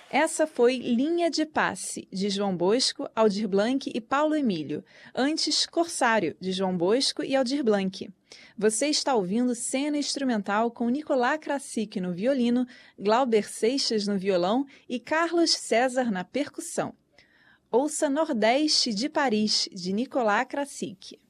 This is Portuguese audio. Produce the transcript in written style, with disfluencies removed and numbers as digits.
Essa foi Linha de Passe, de João Bosco, Aldir Blanc e Paulo Emílio. Antes, Corsário, de João Bosco e Aldir Blanc. Você está ouvindo cena instrumental com Nicolás Krasik no violino, Glauber Seixas no violão e Carlos César na percussão. Ouça Nordeste de Paris, de Nicolás Krasik.